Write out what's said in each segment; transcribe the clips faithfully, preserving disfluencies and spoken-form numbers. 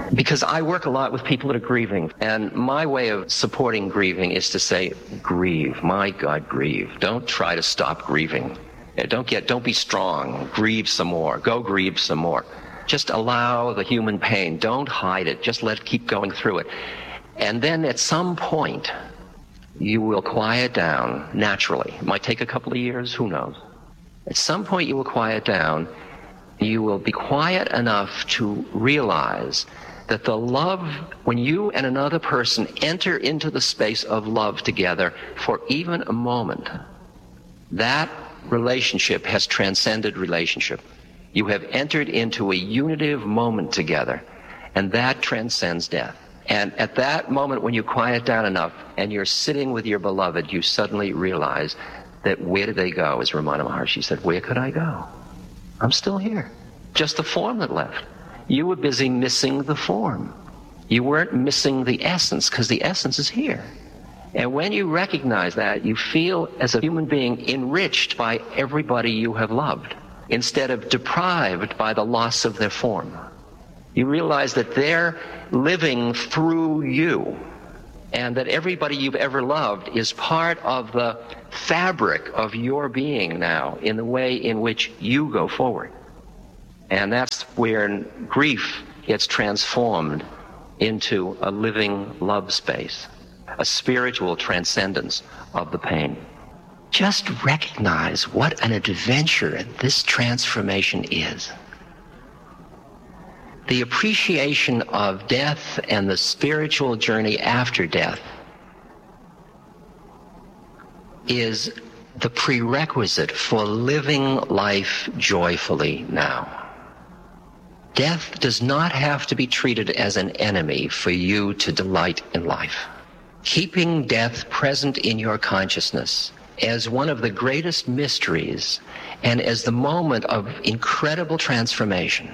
Because I work a lot with people that are grieving, and my way of supporting grieving is to say, grieve. My God, grieve. Don't try to stop grieving. Don't get, don't be strong. Grieve some more. Go grieve some more. Just allow the human pain. Don't hide it. Just let it keep going through it. And then at some point, you will quiet down naturally. It might take a couple of years, who knows. At some point you will quiet down. You will be quiet enough to realize that the love, when you and another person enter into the space of love together for even a moment, that relationship has transcended relationship. You have entered into a unitive moment together, and that transcends death. And at that moment, when you quiet down enough and you're sitting with your beloved, you suddenly realize that where did they go? As Ramana Maharshi said, where could I go? I'm still here. Just the form that left. You were busy missing the form. You weren't missing the essence, because the essence is here. And when you recognize that, you feel as a human being enriched by everybody you have loved, instead of deprived by the loss of their form. You realize that they're living through you, and that everybody you've ever loved is part of the fabric of your being now, in the way in which you go forward. And that's where grief gets transformed into a living love space, a spiritual transcendence of the pain. Just recognize what an adventure this transformation is. The appreciation of death and the spiritual journey after death is the prerequisite for living life joyfully now. Death does not have to be treated as an enemy for you to delight in life. Keeping death present in your consciousness as one of the greatest mysteries and as the moment of incredible transformation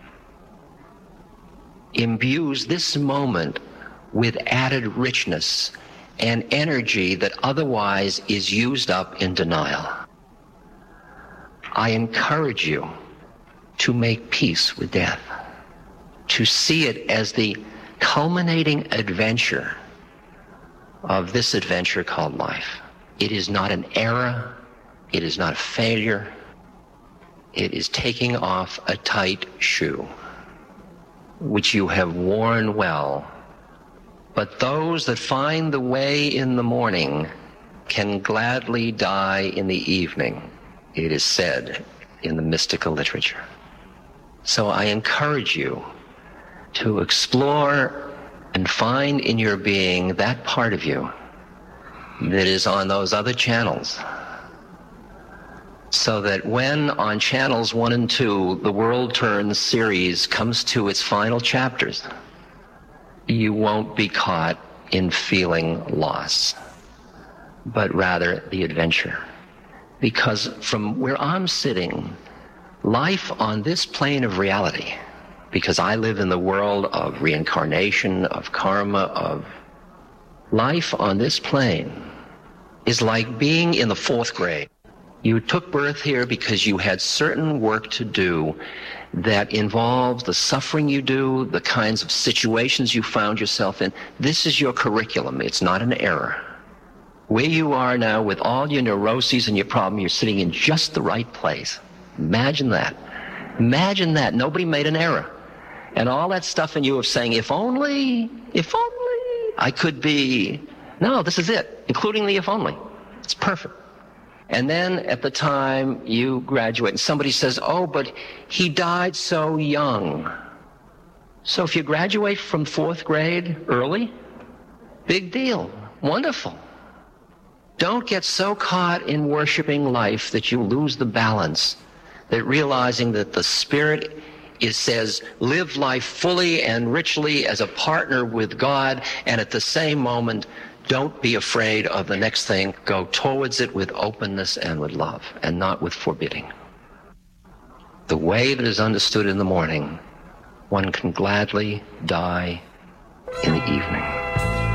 imbues this moment with added richness and energy that otherwise is used up in denial. I encourage you to make peace with death, to see it as the culminating adventure of this adventure called life. It is not an error, it is not a failure, it is taking off a tight shoe, which you have worn well. But those that find the way in the morning can gladly die in the evening, it is said in the mystical literature. So I encourage you to explore and find in your being that part of you that is on those other channels, so that when on channels one and two the World Turns series comes to its final chapters, you won't be caught in feeling loss, but rather the adventure. Because from where I'm sitting, life on this plane of reality, because I live in the world of reincarnation, of karma, of life on this plane, is like being in the fourth grade. You took birth here because you had certain work to do that involves the suffering you do, the kinds of situations you found yourself in. This is your curriculum. It's not an error. Where you are now with all your neuroses and your problem, you're sitting in just the right place. Imagine that. Imagine that. Nobody made an error. And all that stuff in you of saying, if only, if only I could be. No, this is it, including the if only. It's perfect. And then at the time you graduate and somebody says, oh, but he died so young. So if you graduate from fourth grade early, big deal, wonderful. Don't get so caught in worshiping life that you lose the balance, that realizing that the Spirit is, says, live life fully and richly as a partner with God, and at the same moment, don't be afraid of the next thing. Go towards it with openness and with love, and not with forbidding. The way that is understood in the morning, one can gladly die in the evening.